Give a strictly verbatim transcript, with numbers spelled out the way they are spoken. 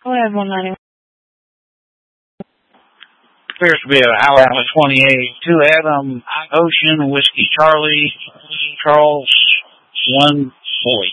Go ahead, one ninety-one. Appears to be an Alabama twenty-eight. Two Adam, Ocean, Whiskey Charlie, Charles, one Boy.